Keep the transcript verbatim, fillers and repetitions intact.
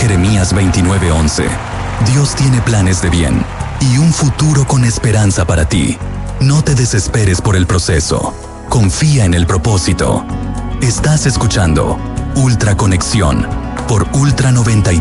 Jeremías veintinueve once. Dios tiene planes de bien y un futuro con esperanza para ti. No te desesperes por el proceso. Confía en el propósito. Estás escuchando Ultra Conexión por Ultra noventa y